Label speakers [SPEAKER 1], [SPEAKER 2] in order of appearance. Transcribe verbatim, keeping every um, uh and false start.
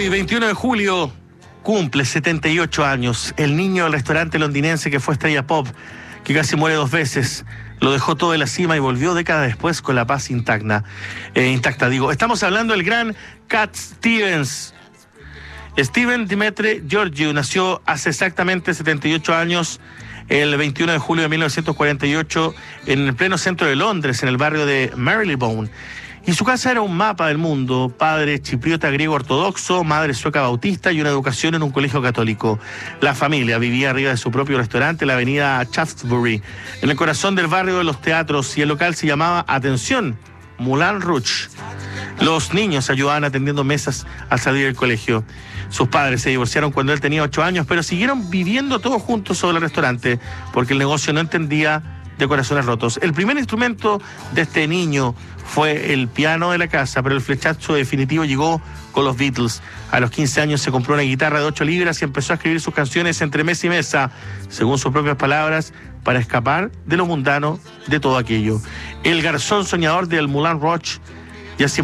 [SPEAKER 1] Hoy, veintiuno de julio, cumple setenta y ocho años. El niño del restaurante londinense que fue estrella pop, que casi muere dos veces, lo dejó todo en la cima y volvió décadas después con la paz intacta. Eh, intacta, digo. Estamos hablando del gran Cat Stevens. Steven Dimitri Georgiou nació hace exactamente setenta y ocho años, el veintiuno de julio de mil novecientos cuarenta y ocho, en el pleno centro de Londres, en el barrio de Marylebone. Y su casa era un mapa del mundo: padre chipriota griego ortodoxo, madre sueca bautista y una educación en un colegio católico. La familia vivía arriba de su propio restaurante en la avenida Shaftesbury, en el corazón del barrio de los teatros, y el local se llamaba, atención, Moulin Rouge. Los niños ayudaban atendiendo mesas al salir del colegio. Sus padres se divorciaron cuando él tenía ocho años, pero siguieron viviendo todos juntos sobre el restaurante, porque el negocio no entendía de corazones rotos. El primer instrumento de este niño fue el piano de la casa, pero el flechazo definitivo llegó con los Beatles. A los quince años se compró una guitarra de ocho libras y empezó a escribir sus canciones entre mesa y mesa, según sus propias palabras, para escapar de lo mundano de todo aquello. El garzón soñador del Moulin Rouge, y así